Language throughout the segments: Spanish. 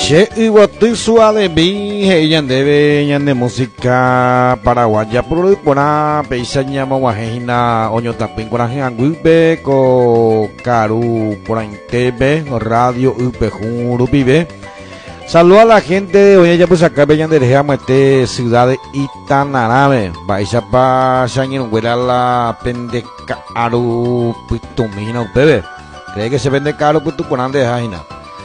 Che igual suave vi debe de música paraguaya por pona peisaña mawajina oño tapin coraje anguipe co caru por TV radio upe juru vive. Saludo a la gente de hoy ya pues acá veían de este ciudad de Itanarabe. Vais a pasar en la pendeca aru pitumina bebé. Cree que se vende caro pues tu ponan de jajina.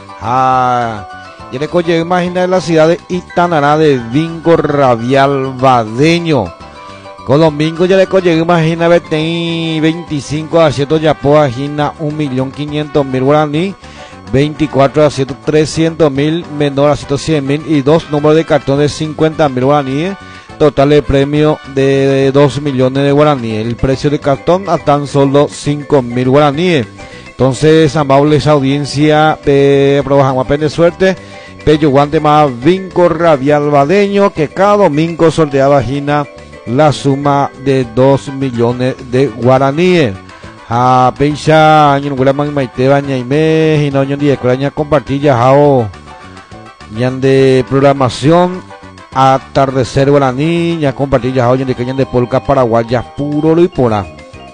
Y le coge imagina la ciudad de Itanará de Bingo Radial Badeño. Con domingo ya le coge imagina 25 a 100 ya po agina 1.500.000 guaraní. 24 a 300.000 menor a 100.000 y dos números de cartón de 50.000 guaraníes. Total de premio de 2 millones de guaraníes. El precio de cartón a tan solo 5.000 guaraníes. Entonces, amables audiencia de Probajama de suerte. Pello guante más Vinco Radial Badeño que cada domingo sorteaba vagina la suma de 2 millones de guaraníes. A Peisha, año Guaraman Maite Bañaime, y no año de Craña compartir ya jao. Yan de programación atardecer guaraní, ya compartir ya jao yan de caña de polka paraguaya puro y pura.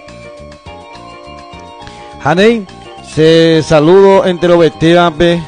Hanei, se saludo entre los veteranos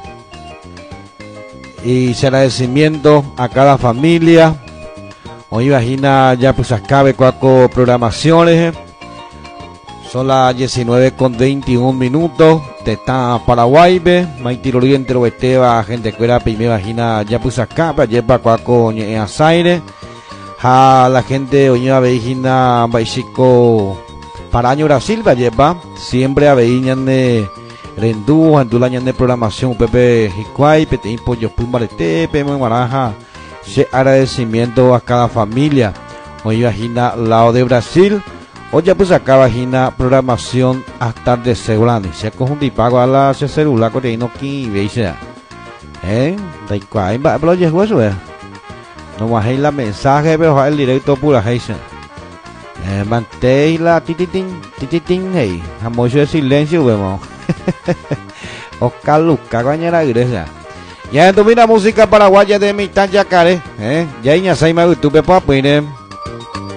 y se agradecimiento a cada familia. Hoy imagina ya pues acabe cuatro programaciones. Son las 19:21. Teta Paraguay, Maitirolí entre los veteranos, gente que era primera imagina ya pues acá, lleva cuatro en Azaire. A la gente hoy imagina Baixico Paraño Brasil, lleva siempre a veían de Rendú, Andulañan de programación, Pepe Jicuay, Peteín Pollo Pumbarete, Pepe Maraja. Se agradecimiento a cada familia. Hoy imagina lado de Brasil. Hoy ya pues acá vagina programación hasta de segurani. Se coge un pago a la celular con el noki veis da igual va pero ya eso no más la mensaje pero el directo pura heisa. Mantén la tititín hey, amo de silencio vemos. Oscar Luca cañera iglesia. Ya domina música paraguaya de mi tan yacaré, ya iña sai me YouTube pa poner.